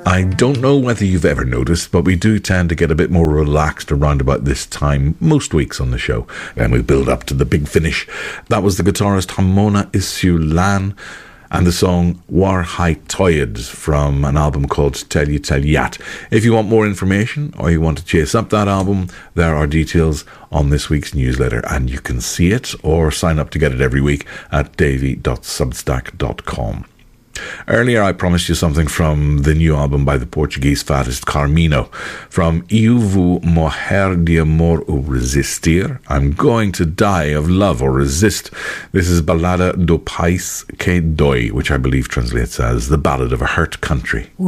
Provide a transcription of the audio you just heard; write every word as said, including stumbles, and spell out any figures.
I don't know whether you've ever noticed, but we do tend to get a bit more relaxed around about this time most weeks on the show, and we build up to the big finish. That was the guitarist Hamona Isulan and the song War Hai Toyed from an album called Telly Tellyat. If you want more information or you want to chase up that album, there are details on this week's newsletter, and you can see it or sign up to get it every week at davy dot substack dot com. Earlier I promised you something from the new album by the Portuguese faddist Carmino. From Eu vou morrer de amor ou resistir, I'm going to die of love or resist. This is Balada do País que Dói, which I believe translates as The Ballad of a Hurt Country.